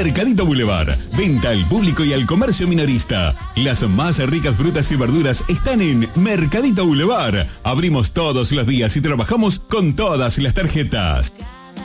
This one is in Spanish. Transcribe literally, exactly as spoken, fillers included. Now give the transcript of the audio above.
Mercadito Boulevard. Venta al público y al comercio minorista. Las más ricas frutas y verduras están en Mercadito Boulevard. Abrimos todos los días y trabajamos con todas las tarjetas.